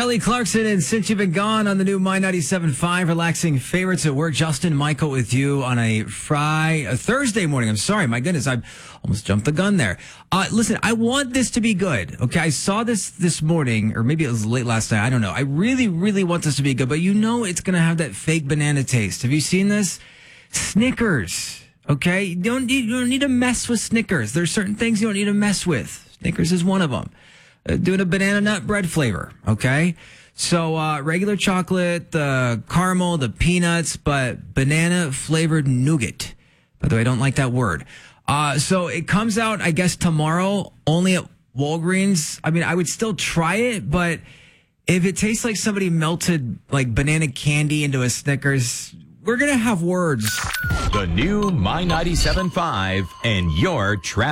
Kelly Clarkson, and Since You've Been Gone on the new My 97.5 Relaxing Favorites at Work. Justin, Michael with you on a Thursday morning. I'm sorry, my goodness, I almost jumped the gun there. Listen, I want this to be good, okay? I saw this morning, or maybe it was late last night, I don't know. I really, really want this to be good, but you know it's going to have that fake banana taste. Have you seen this? Snickers, okay? You don't need to mess with Snickers. There's certain things you don't need to mess with. Snickers is one of them. Doing a banana nut bread flavor, okay? So regular chocolate, the caramel, the peanuts, but banana flavored nougat. By the way, I don't like that word. So it comes out, I guess, tomorrow, only at Walgreens. I mean, I would still try it, but if it tastes like somebody melted like banana candy into a Snickers, we're going to have words. The new My 97.5 and your traffic.